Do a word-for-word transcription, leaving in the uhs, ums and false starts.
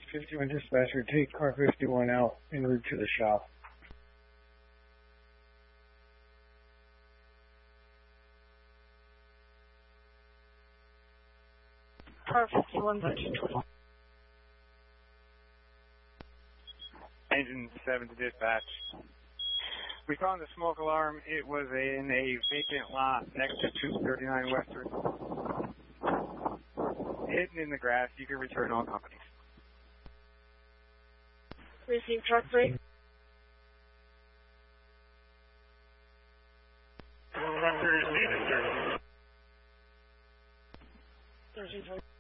fifty-one dispatcher, take car fifty-one out en route to the shop. Car fifty-one, Virgin twenty. Engine seven to dispatch. We found the smoke alarm. It was in a vacant lot next to two thirty-nine Western. Hidden in the grass. You can return all companies. Receive truck three. Thirteen twenty.